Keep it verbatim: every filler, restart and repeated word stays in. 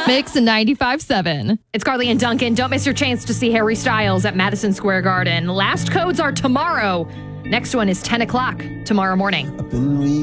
Mix ninety-five seven. It's Carly and Duncan. Don't miss your chance to see Harry Styles at Madison Square Garden. Last codes are tomorrow. Next one is ten o'clock tomorrow morning.